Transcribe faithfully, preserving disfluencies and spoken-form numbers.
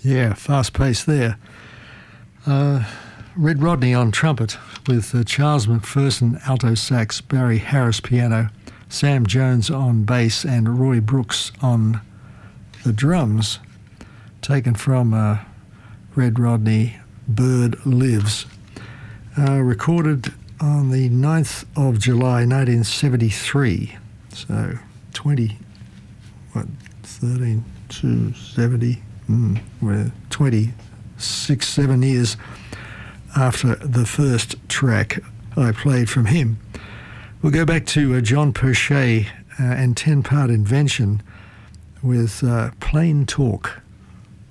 Yeah, fast pace there. Uh, Red Rodney on trumpet with uh, Charles McPherson alto sax, Barry Harris piano, Sam Jones on bass and Roy Brooks on the drums, taken from uh, Red Rodney, Bird Lives. Uh, recorded on the ninth of July nineteen seventy-three, so twenty, what, thirteen to seventy, mm, we're twenty-six, seven years after the first track I played from him. We'll go back to uh, John Perche uh, and ten-part Invention with uh, Plain Talk.